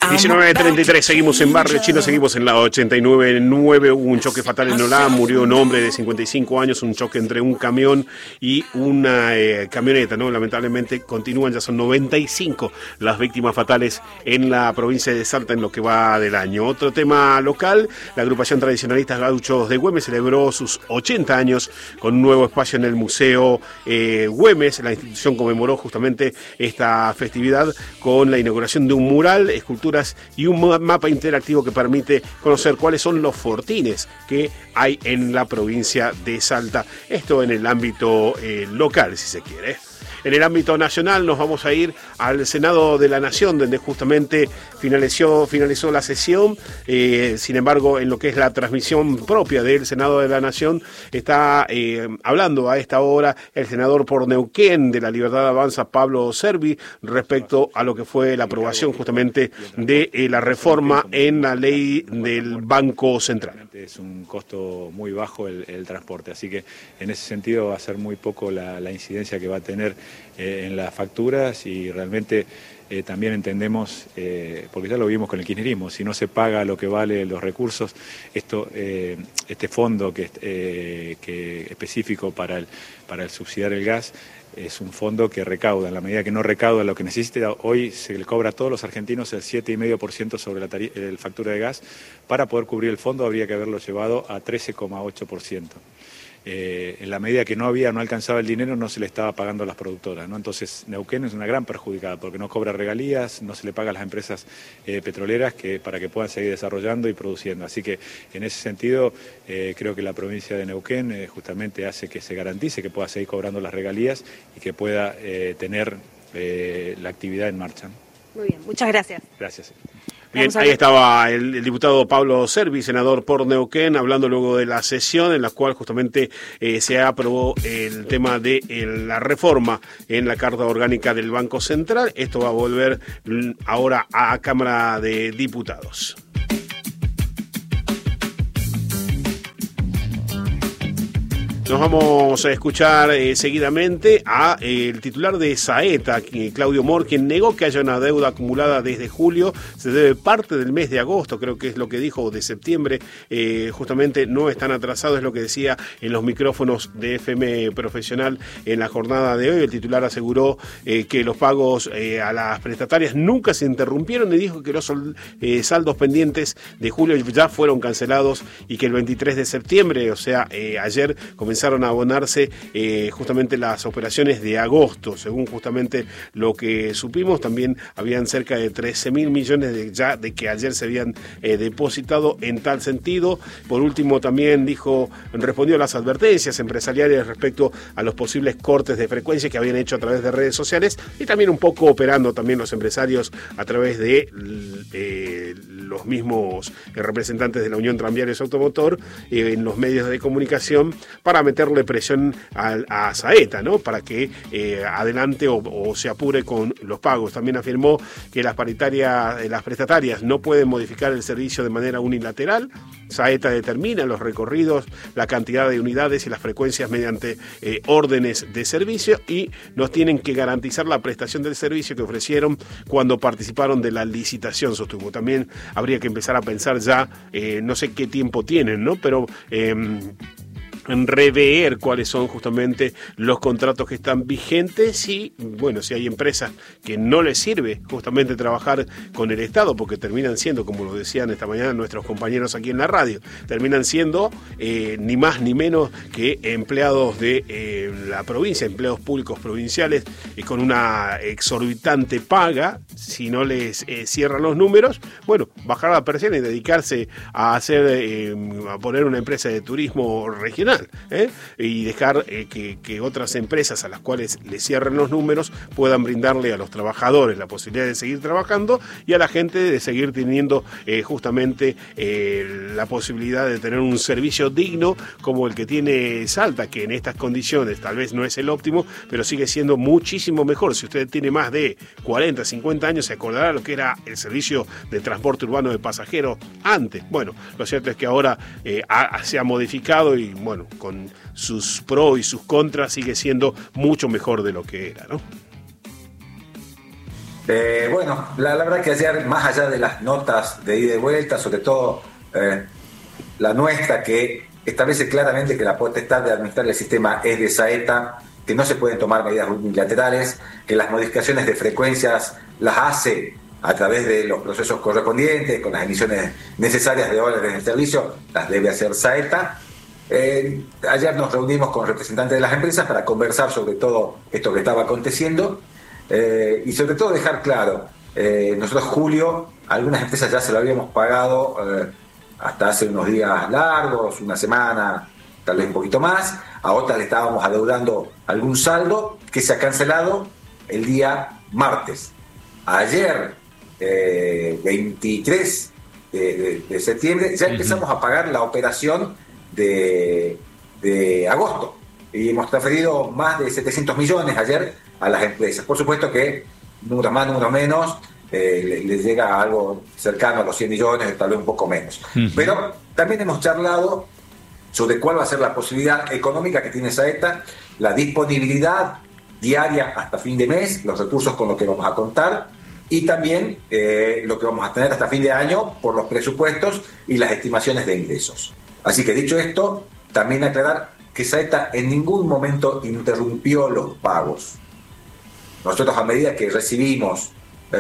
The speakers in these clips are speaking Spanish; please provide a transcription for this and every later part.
19:33, seguimos en Barrio Chino, seguimos en la 89.9. Hubo un choque fatal en Olá, murió un hombre de 55 años, un choque entre un camión y una camioneta, ¿no? Lamentablemente continúan, ya son 95 las víctimas fatales en la provincia de Salta en lo que va del año. Otro tema local, la agrupación Tradicionalistas Gauchos de Güemes celebró sus 80 años con un nuevo espacio en el Museo Güemes. La institución conmemoró justamente esta festividad con la inauguración de un mural, esculturas y un mapa interactivo que permite conocer cuáles son los fortines que hay en la provincia de Salta. Esto en el ámbito local, si se quiere. En el ámbito nacional nos vamos a ir al Senado de la Nación, donde justamente finalizó la sesión. Sin embargo, en lo que es la transmisión propia del Senado de la Nación, está hablando a esta hora el senador por Neuquén de la Libertad Avanza, Pablo Servi, respecto a lo que fue la aprobación justamente de la reforma en la ley del Banco Central. Es un costo muy bajo el transporte, así que en ese sentido va a ser muy poco la incidencia que va a tener en las facturas y realmente también entendemos, porque ya lo vimos con el kirchnerismo, si no se paga lo que vale los recursos, este fondo que específico para el subsidiar el gas, es un fondo que recauda. En la medida que no recauda lo que necesita, hoy se le cobra a todos los argentinos el 7,5% sobre la factura de gas. Para poder cubrir el fondo habría que haberlo llevado a 13,8%. En la medida que no alcanzaba el dinero, no se le estaba pagando a las productoras, ¿no? Entonces Neuquén es una gran perjudicada porque no cobra regalías, no se le paga a las empresas petroleras para que puedan seguir desarrollando y produciendo. Así que en ese sentido creo que la provincia de Neuquén justamente hace que se garantice que pueda seguir cobrando las regalías y que pueda tener la actividad en marcha. Muy bien, muchas gracias. Gracias. Bien, ahí estaba el diputado Pablo Servi, senador por Neuquén, hablando luego de la sesión en la cual justamente se aprobó el tema de la reforma en la Carta Orgánica del Banco Central. Esto va a volver ahora a Cámara de Diputados. Nos vamos a escuchar seguidamente a el titular de Saeta, Claudio Mor, quien negó que haya una deuda acumulada desde julio. Se debe parte del mes de agosto, creo que es lo que dijo, de septiembre. Justamente no están atrasados, es lo que decía en los micrófonos de FM Profesional en la jornada de hoy. El titular aseguró que los pagos a las prestatarias nunca se interrumpieron y dijo que los saldos pendientes de julio ya fueron cancelados y que el 23 de septiembre, o sea, ayer, comenzaron a abonarse justamente las operaciones de agosto. Según justamente lo que supimos, también habían cerca de 13.000 millones de que ayer se habían depositado en tal sentido. Por último, también respondió a las advertencias empresariales respecto a los posibles cortes de frecuencia que habían hecho a través de redes sociales y también un poco operando también los empresarios a través de los mismos representantes de la Unión Tranviarios Automotor en los medios de comunicación para meterle presión a Saeta, ¿no? Para que adelante o se apure con los pagos. También afirmó que las prestatarias no pueden modificar el servicio de manera unilateral. Saeta determina los recorridos, la cantidad de unidades y las frecuencias mediante órdenes de servicio y nos tienen que garantizar la prestación del servicio que ofrecieron cuando participaron de la licitación, sostuvo. También habría que empezar a pensar ya, no sé qué tiempo tienen, ¿no? Pero en rever cuáles son justamente los contratos que están vigentes y, bueno, si hay empresas que no les sirve justamente trabajar con el Estado, porque terminan siendo, como lo decían esta mañana nuestros compañeros aquí en la radio, terminan siendo ni más ni menos que empleados de la provincia, empleados públicos provinciales con una exorbitante paga. Si no les cierran los números, bueno, bajar la persiana y dedicarse a a poner una empresa de turismo regional. Y dejar que otras empresas a las cuales le cierren los números puedan brindarle a los trabajadores la posibilidad de seguir trabajando y a la gente de seguir teniendo justamente la posibilidad de tener un servicio digno como el que tiene Salta, que en estas condiciones tal vez no es el óptimo, pero sigue siendo muchísimo mejor. Si usted tiene más de 40, 50 años, se acordará lo que era el servicio de transporte urbano de pasajeros antes. Bueno, lo cierto es que ahora se ha modificado y, bueno, con sus pros y sus contras sigue siendo mucho mejor de lo que era, ¿no? Bueno, la verdad que ayer, más allá de las notas de ida y vuelta, sobre todo la nuestra, que establece claramente que la potestad de administrar el sistema es de Saeta, que no se pueden tomar medidas unilaterales, que las modificaciones de frecuencias las hace a través de los procesos correspondientes, con las emisiones necesarias de órdenes de servicio, las debe hacer Saeta. Ayer nos reunimos con representantes de las empresas para conversar sobre todo esto que estaba aconteciendo y sobre todo dejar claro, nosotros julio, algunas empresas ya se lo habíamos pagado hasta hace unos días largos, una semana, tal vez un poquito más, a otras le estábamos adeudando algún saldo que se ha cancelado el día martes. Ayer, 23 de septiembre, ya empezamos a pagar la operación de agosto y hemos transferido más de 700 millones ayer a las empresas. Por supuesto que números más, números menos, les llega algo cercano a los 100 millones, tal vez un poco menos. Pero también hemos charlado sobre cuál va a ser la posibilidad económica que tiene Saeta, la disponibilidad diaria hasta fin de mes, los recursos con los que vamos a contar y también lo que vamos a tener hasta fin de año por los presupuestos y las estimaciones de ingresos. Así que dicho esto, también aclarar que Saeta en ningún momento interrumpió los pagos. Nosotros, a medida que recibimos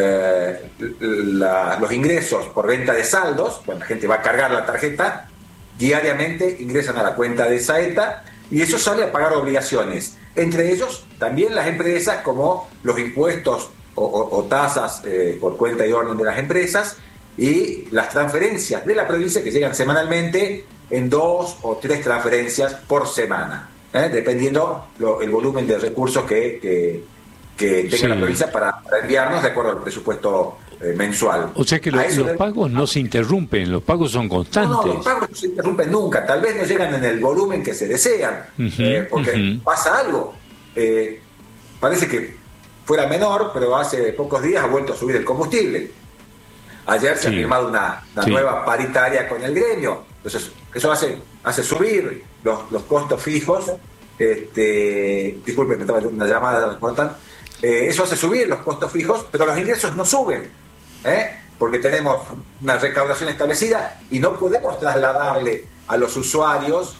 los ingresos por venta de saldos, cuando la gente va a cargar la tarjeta, diariamente ingresan a la cuenta de Saeta y eso sale a pagar obligaciones. Entre ellos, también las empresas, como los impuestos o tasas por cuenta y orden de las empresas y las transferencias de la provincia que llegan semanalmente en 2 o 3 transferencias por semana, dependiendo el volumen de recursos que tenga la provincia para enviarnos de acuerdo al presupuesto mensual. O sea que los pagos no se interrumpen, los pagos son constantes. No, los pagos no se interrumpen nunca, tal vez no llegan en el volumen que se desean, porque pasa algo. Parece que fuera menor, pero hace pocos días ha vuelto a subir el combustible. Ayer se ha firmado una nueva paritaria con el gremio, entonces eso hace subir los costos fijos. Disculpen, me estaba haciendo una llamada importante. Eso hace subir los costos fijos, pero los ingresos no suben, porque tenemos una recaudación establecida y no podemos trasladarle a los usuarios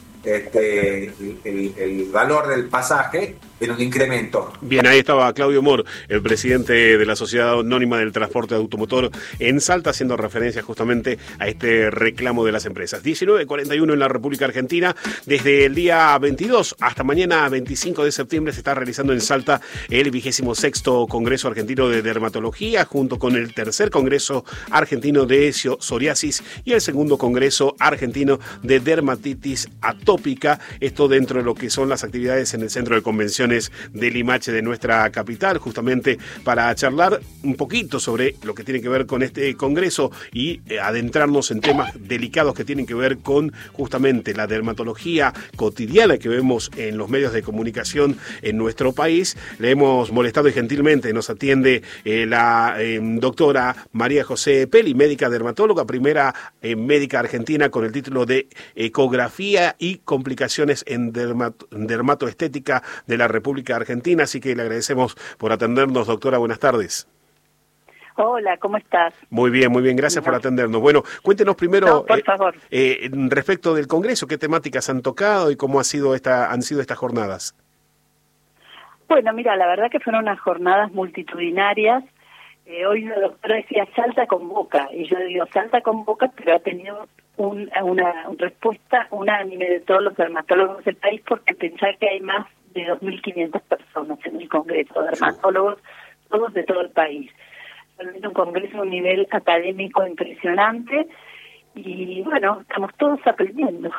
el valor del pasaje en un incremento. Bien, ahí estaba Claudio Mor, el presidente de la Sociedad Anónima del Transporte Automotor en Salta, haciendo referencia justamente a este reclamo de las empresas. 19:41 en la República Argentina. Desde el día 22 hasta mañana 25 de septiembre se está realizando en Salta el 26º Congreso Argentino de Dermatología, junto con el tercer Congreso Argentino de Psoriasis y el segundo Congreso Argentino de Dermatitis Atópica. Esto dentro de lo que son las actividades en el Centro de Convenciones de Limache de nuestra capital, justamente para charlar un poquito sobre lo que tiene que ver con este congreso y adentrarnos en temas delicados que tienen que ver con justamente la dermatología cotidiana que vemos en los medios de comunicación en nuestro país. Le hemos molestado y gentilmente nos atiende la doctora María José Peli, médica dermatóloga, primera médica argentina con el título de Ecografía y Complicaciones en Dermatoestética de la República Argentina, así que le agradecemos por atendernos, doctora. Buenas tardes. Hola, ¿cómo estás? Muy bien, gracias por atendernos. Bueno, cuéntenos primero, por favor. Respecto del Congreso, ¿qué temáticas han tocado y cómo han sido estas jornadas? Bueno, mira, la verdad que fueron unas jornadas multitudinarias. Hoy la doctora decía Salta convoca, y yo digo Salta convoca, pero ha tenido una respuesta unánime de todos los dermatólogos del país, porque pensar que hay más de 2.500 personas en el Congreso, dermatólogos, todos de todo el país. Realmente un congreso a un nivel académico impresionante y bueno, estamos todos aprendiendo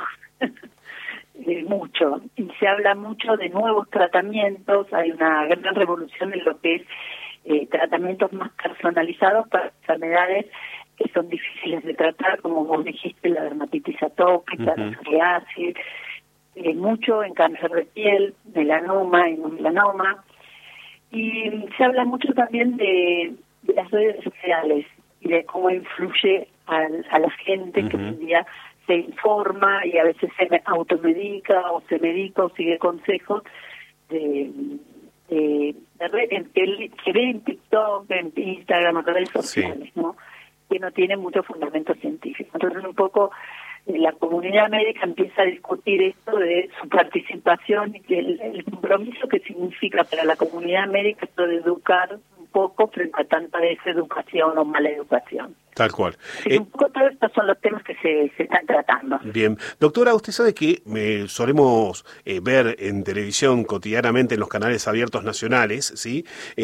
mucho y se habla mucho de nuevos tratamientos. Hay una gran revolución en lo que es tratamientos más personalizados para enfermedades que son difíciles de tratar, como vos dijiste, la dermatitis atópica, la psoriasis, mucho en cáncer de piel, melanoma y no melanoma. Y se habla mucho también de las redes sociales y de cómo influye a la gente que un día se informa y a veces se automedica o se medica o sigue consejos de que ve en TikTok, en Instagram, en redes sociales, ¿no? Que no tiene mucho fundamento científico. Entonces, un poco la comunidad médica empieza a discutir esto de su participación y que el compromiso que significa para la comunidad médica esto de educar un poco frente a tanta deseducación o mala educación. Tal cual. Un poco todos estos son los temas que se están tratando. Bien. Doctora, usted sabe que solemos ver en televisión cotidianamente en los canales abiertos nacionales, ¿sí?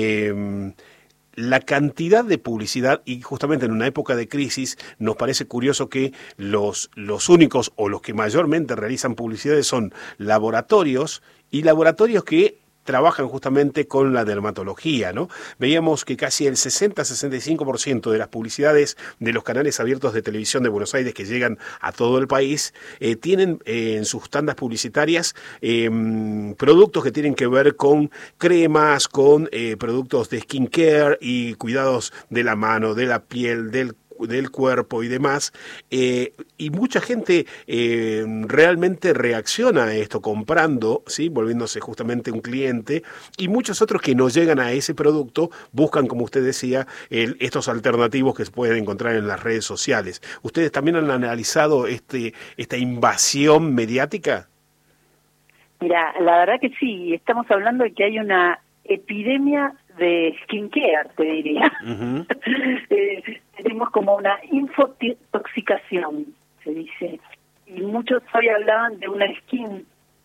La cantidad de publicidad, y justamente en una época de crisis nos parece curioso que los únicos o los que mayormente realizan publicidades son laboratorios, y laboratorios que trabajan justamente con la dermatología, ¿no? Veíamos que casi el 60-65% de las publicidades de los canales abiertos de televisión de Buenos Aires que llegan a todo el país tienen en sus tandas publicitarias productos que tienen que ver con cremas, con productos de skincare y cuidados de la mano, de la piel, del cuerpo y demás, y mucha gente realmente reacciona a esto comprando, ¿sí? Volviéndose justamente un cliente, y muchos otros que no llegan a ese producto buscan, como usted decía, estos alternativos que se pueden encontrar en las redes sociales. ¿Ustedes también han analizado esta invasión mediática? Mira, la verdad que sí, estamos hablando de que hay una epidemia de skincare, te diría. Uh-huh. Tenemos como una infotoxicación, se dice. Y muchos hoy hablaban de una skin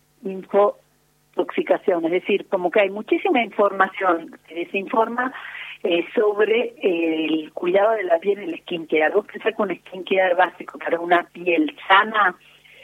infotoxicación, es decir, como que hay muchísima información que desinforma sobre el cuidado de la piel y el skincare. Vos pensás que un skincare básico para una piel sana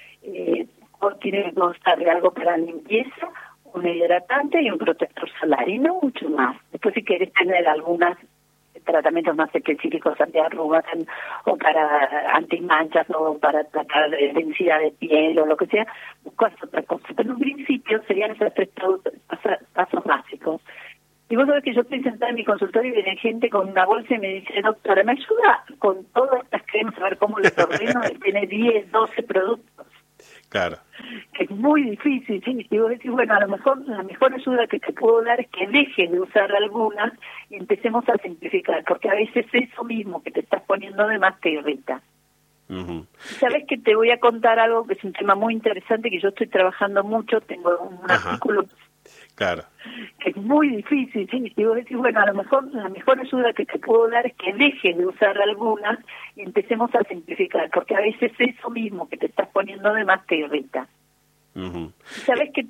tiene que constar de algo para limpieza, un hidratante y un protector solar, y no mucho más. Después, si querés tener algunos tratamientos más específicos antiarrugas o para antimanchas o para tratar de densidad de piel o lo que sea, buscas otra cosa. Pero en principio serían esos tres pasos básicos. Y vos sabés que yo estoy sentada en mi consultorio y viene gente con una bolsa y me dice, doctora, ¿me ayuda con todas estas cremas a ver cómo les ordeno? Y tiene 10, 12 productos. Claro. Es muy difícil, ¿sí? Y vos decís, bueno, a lo mejor la mejor ayuda que te puedo dar es que dejes de usar algunas y empecemos a simplificar, porque a veces eso mismo que te estás poniendo de más te irrita. Uh-huh. ¿Sabes que te voy a contar algo que es un tema muy interesante que yo estoy trabajando mucho? Tengo un artículo. Claro. Es muy difícil, ¿sí? Y vos decís, bueno, a lo mejor la mejor ayuda que te puedo dar es que dejes de usar algunas y empecemos a simplificar, porque a veces eso mismo que te estás poniendo de más te irrita. Uh-huh. ¿Sabes que